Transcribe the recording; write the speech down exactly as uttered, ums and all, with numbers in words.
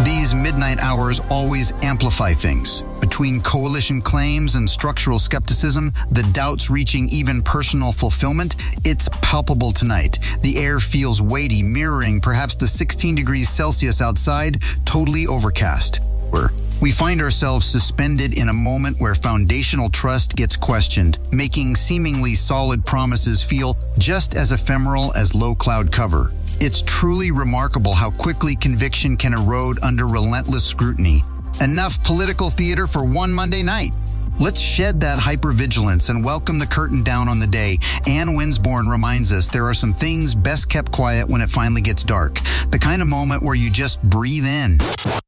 These midnight hours always amplify things. Between coalition claims and structural skepticism, the doubts reaching even personal fulfillment, it's palpable tonight. The air feels weighty, mirroring perhaps the sixteen degrees Celsius outside, totally overcast. We find ourselves suspended in a moment where foundational trust gets questioned, making seemingly solid promises feel just as ephemeral as low cloud cover. It's truly remarkable how quickly conviction can erode under relentless scrutiny. Enough political theater for one Monday night. Let's shed that hypervigilance and welcome the curtain down on the day. Anne Winsborne reminds us there are some things best kept quiet when it finally gets dark. The kind of moment where you just breathe in.